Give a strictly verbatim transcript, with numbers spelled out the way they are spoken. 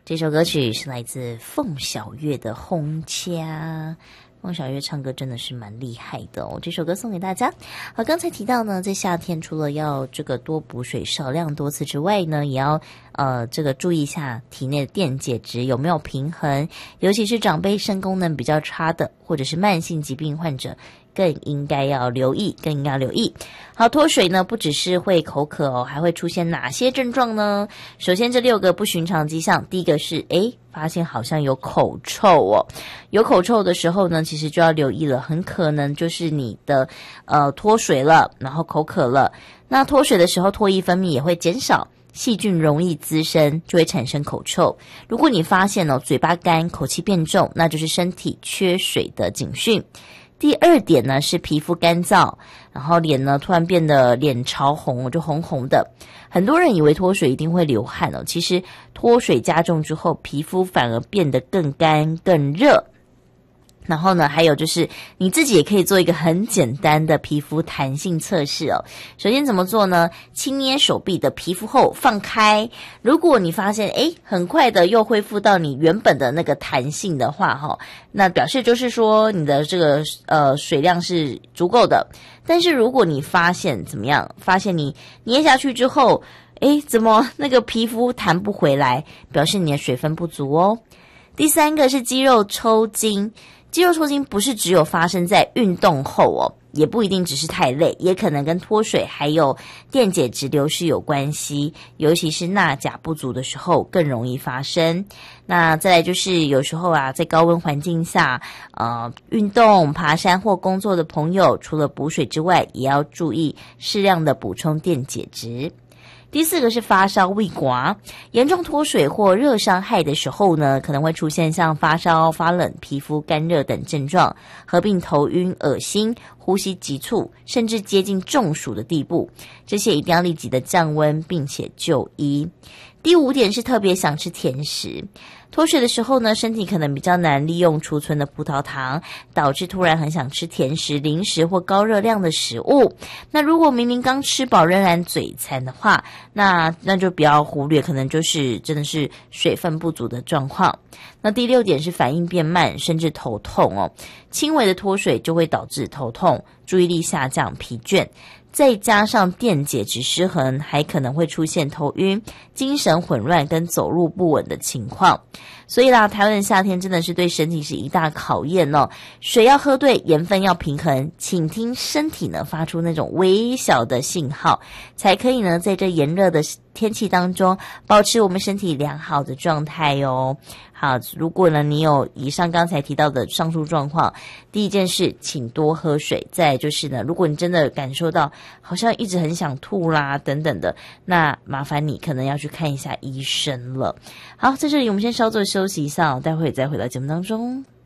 这首歌曲是来自凤小岳的《轰家》。凤小岳唱歌真的是蛮厉害的哦，这首歌送给大家。好，刚才提到呢，在夏天除了要这个多补水、少量多次之外呢，也要呃这个注意一下体内的电解质有没有平衡，尤其是长辈肾功能比较差的，或者是慢性疾病患者，更应该要留意，更应该要留意。好，脱水呢不只是会口渴哦，还会出现哪些症状呢？首先这六个不寻常迹象，第一个是诶发现好像有口臭哦，有口臭的时候呢，其实就要留意了，很可能就是你的呃脱水了，然后口渴了。那脱水的时候，唾液分泌也会减少，细菌容易滋生，就会产生口臭。如果你发现哦嘴巴干、口气变重，那就是身体缺水的警讯。第二点呢是皮肤干燥，然后脸呢突然变得脸潮红，就红红的。很多人以为脱水一定会流汗哦，其实脱水加重之后，皮肤反而变得更干更热。然后呢，还有就是你自己也可以做一个很简单的皮肤弹性测试哦。首先怎么做呢？轻捏手臂的皮肤后放开，如果你发现诶很快的又恢复到你原本的那个弹性的话齁，那表示就是说你的这个呃水量是足够的。但是如果你发现怎么样？发现你捏下去之后，诶怎么那个皮肤弹不回来，表示你的水分不足哦。第三个是肌肉抽筋。肌肉抽筋不是只有发生在运动后哦，也不一定只是太累，也可能跟脱水还有电解质流失有关系，尤其是钠钾不足的时候更容易发生。那再来就是有时候啊，在高温环境下呃，运动、爬山或工作的朋友，除了补水之外，也要注意适量的补充电解质。第四个是发烧胃刮，严重脱水或热伤害的时候呢，可能会出现像发烧、发冷、皮肤干热等症状，合并头晕、恶心、呼吸急促，甚至接近中暑的地步。这些一定要立即的降温，并且就医。第五点是特别想吃甜食。脱水的时候呢，身体可能比较难利用储存的葡萄糖，导致突然很想吃甜食、零食或高热量的食物。那如果明明刚吃饱仍然嘴馋的话，那那就不要忽略，可能就是真的是水分不足的状况。那第六点是反应变慢，甚至头痛哦。轻微的脱水就会导致头痛、注意力下降、疲倦。再加上电解质失衡，还可能会出现头晕、精神混乱跟走路不稳的情况。所以啦，台湾的夏天真的是对身体是一大考验哦。水要喝对，盐分要平衡，请听身体呢发出那种微小的信号，才可以呢在这炎热的天气当中保持我们身体良好的状态哦。好，如果呢你有以上刚才提到的上述状况，第一件事请多喝水。再来就是呢，如果你真的感受到好像一直很想吐啦等等的，那麻烦你可能要去看一下医生了。好，在这里我们先稍作休息一下，待会再回到节目当中。